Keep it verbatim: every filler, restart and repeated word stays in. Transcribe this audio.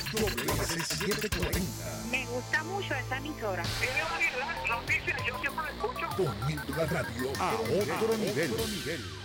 W S setecientos cuarenta. Me gusta mucho esa emisora. Tiene variedad, noticias, yo siempre la escucho. Poniendo la radio a otro nivel.